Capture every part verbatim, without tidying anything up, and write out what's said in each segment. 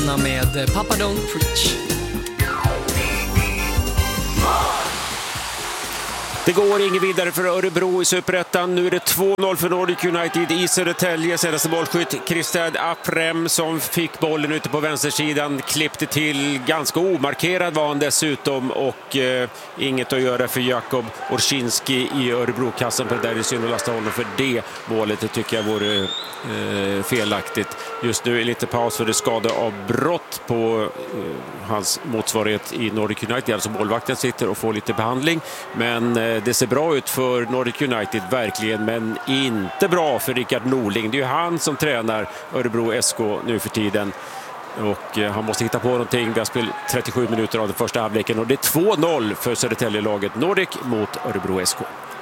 Hosanna med Papa Don't Preach. Det går ingen vidare för Örebro i Superettan. Nu är det två noll för Nordic United i Södertälje. Senaste målskytt Kristad Aprem som fick bollen ute på vänstersidan. Klippte till, ganska omarkerad var han dessutom. Och eh, inget att göra för Jakob Orsinski i Örebro-kassan. På det där är synd att lasta honom för det målet. Det tycker jag vore eh, felaktigt. Just nu är lite paus för det skada av brott på eh, hans motsvarighet i Nordic United. Alltså målvakten sitter och får lite behandling. Men eh, det ser bra ut för Nordic United verkligen, men inte bra för Rickard Norling. Det är ju han som tränar Örebro S K nu för tiden. Och eh, han måste hitta på någonting. Vi har spelat trettiosju minuter av den första halvleken och det är två noll för Södertälje-laget Nordic mot Örebro S K.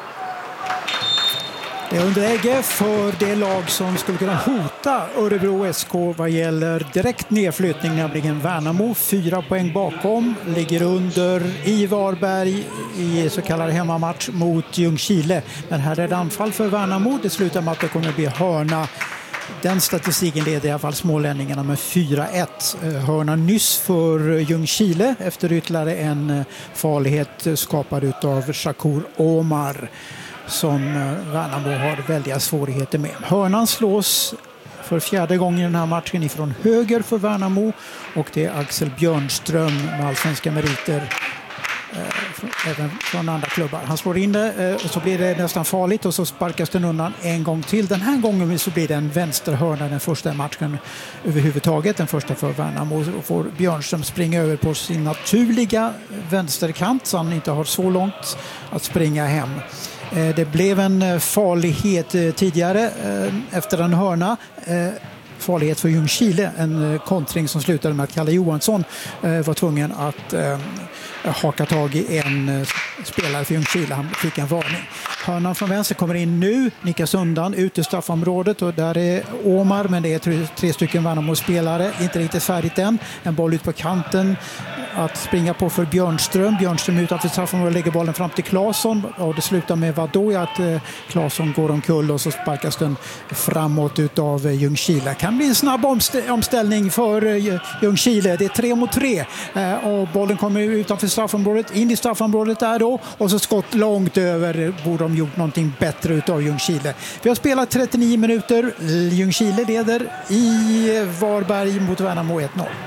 Det är underläge för det lag som skulle kunna hota Örebro S K vad gäller direkt nedflyttning, nämligen Värnamo. Fyra poäng bakom, ligger under i Varberg i så kallad hemmamatch mot Ljungskile. Men här är det anfall för Värnamo. Det slutar med att det kommer att bli hörna. Den statistiken leder i alla fall smålänningarna med fyra ett. Hörna nyss för Ljungskile efter ytterligare en farlighet skapad av Shakur Omar, som Värnamo har väldiga svårigheter med. Hörnan slås för fjärde gången i den här matchen ifrån höger för Värnamo, och det är Axel Björnström med allsvenska meriter eh, även från andra klubbar. Han slår in det eh, och så blir det nästan farligt och så sparkas den undan en gång till. Den här gången så blir det en vänsterhörna, den första matchen överhuvudtaget, den första för Värnamo. Och får Björnström springa över på sin naturliga vänsterkant så han inte har så långt att springa hem. Det blev en farlighet tidigare efter en hörna. Farlighet för Ljungskile. En kontring som slutade med att Kalle Johansson var tvungen att haka tag i en spelare för Ljungskile. Han fick en varning. Hörnan från vänster kommer in nu. Nickas undan ut i straffområdet. Och där är Omar, men det är tre, tre stycken Värnamo-spelare. Inte riktigt färdigt än. En boll ut på kanten att springa på för Björnström. Björnström utanför straffområdet lägger bollen fram till Claesson. Och det slutar med vad då? Att eh, Claesson går omkull och så sparkas den framåt utav Ljungskile. Kan bli en snabb omstä- omställning för eh, Ljungskile. Det är tre mot tre. Eh, och bollen kommer utanför straffområdet. In i straffområdet där då. Och så skott långt över. Borde de gjort någonting bättre utav Ljungskile. Vi har spelat trettionio minuter. Ljungskile leder i Varberg mot Värnamo ett noll.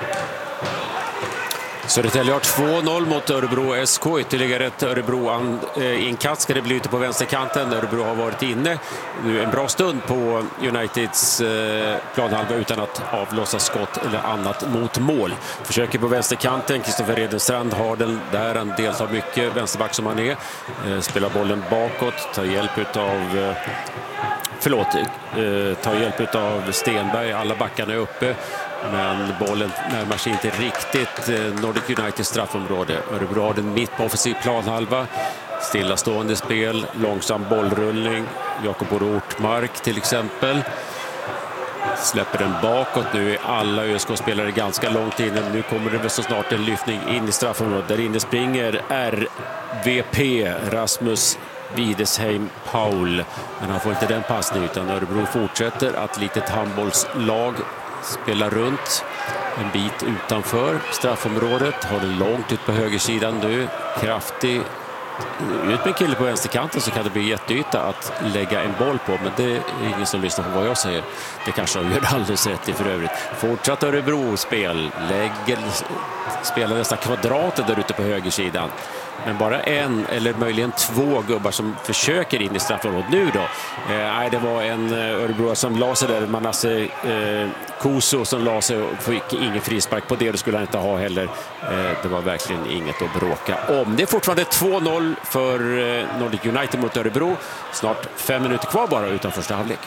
Södertälje har två noll mot Örebro S K. Ytterligare ett Örebro-inkast ska det bli ute på vänsterkanten. Örebro har varit inne nu en bra stund på Uniteds planhalva utan att avlossa skott eller annat mot mål. Försöker på vänsterkanten. Kristoffer Redenstrand har den där. Han deltar mycket, vänsterback som han är. Spelar bollen bakåt, tar hjälp av... Förlåt, tar hjälp av Stenberg. Alla backarna är uppe. Men bollen närmar sig inte riktigt Nordic United straffområde. Örebro har den mitt på offensiv planhalva. Stillastående spel, långsam bollrullning. Jakob Ortmark till exempel. Släpper den bakåt. Nu är alla Ö S K-spelare ganska långt inne. Nu kommer det väl så snart en lyftning in i straffområdet. Där inne springer R V P Rasmus Widesheim Paul. Men han får inte den passningen utan Örebro fortsätter att litet handbollslag spelar runt en bit utanför straffområdet. Har den långt ut på högersidan nu. Kraftig ut med kille på vänsterkanten så kan det bli jätteyta att lägga en boll på. Men det är ingen som lyssnar på vad jag säger. Det kanske jag gör alldeles rätt i för övrigt. Fortsatt Örebro-spel. Lägger, spelar nästan kvadratet där ute på högersidan. Men bara en eller möjligen två gubbar som försöker in i straffområdet nu då. Eh, det var en Örebro som la sig där, Manasse eh, Koso som la sig och fick ingen frispark på det. Det skulle han inte ha heller. Eh, det var verkligen inget att bråka om. Det är fortfarande två noll för eh, Nordic United mot Örebro. Snart fem minuter kvar bara utan första halvlek.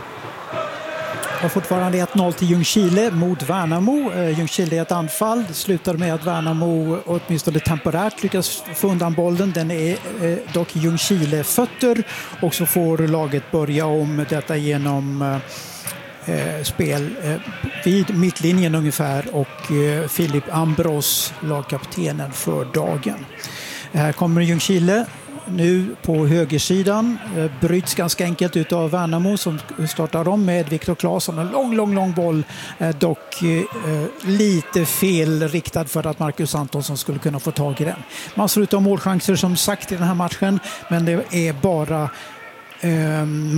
Och fortfarande ett noll till Ljungskile mot Värnamo. Eh, Ljungskile är ett anfall. Det slutar med att Värnamo åtminstone temporärt lyckas få undan bollen. Den är eh, dock Ljungskile fötter. Och så får laget börja om detta genom eh, spel eh, vid mittlinjen ungefär. Och eh, Filip Ambros, lagkaptenen för dagen. Här kommer Ljungskile nu på högersidan. Bryts ganska enkelt ut av Värnamo som startar om med Viktor Claesson. En lång, lång, lång boll. Dock eh, lite fel riktad för att Marcus Antonsson skulle kunna få tag i den. Man ser ut att ha målchanser som sagt i den här matchen. Men det är bara... Eh,